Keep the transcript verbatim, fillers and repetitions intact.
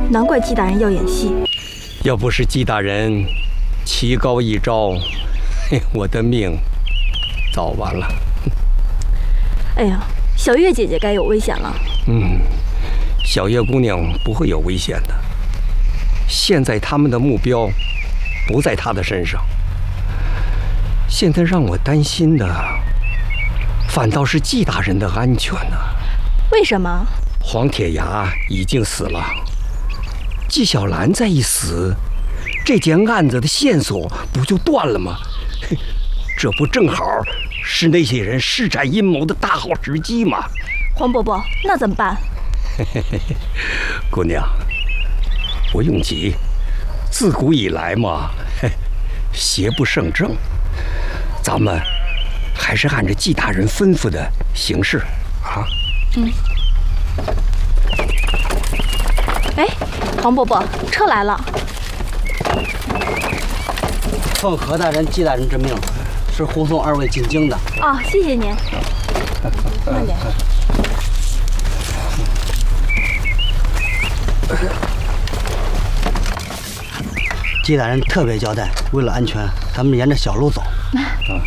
难怪季大人要演戏。 要不是季大人棋高一招，嘿，我的命早完了。 哎呀，小月姐姐该有危险了。 嗯，小月姑娘不会有危险的。现在他们的目标不在她的身上。现在让我担心的，反倒是季大人的安全呢。 为什么？ 黄铁牙已经死了，纪晓岚再一死，这件案子的线索不就断了吗？这不正好是那些人施展阴谋的大好时机吗？ 黄伯伯，那怎么办？ 姑娘，不用急，自古以来嘛，邪不胜正，咱们还是按照季大人吩咐的行事啊。 嗯。哎，黄伯伯，车来了。 奉何大人、季大人之命，是护送二位进京的。 哦，谢谢您。慢点。 季大人特别交代，为了安全，咱们沿着小路走。 啊。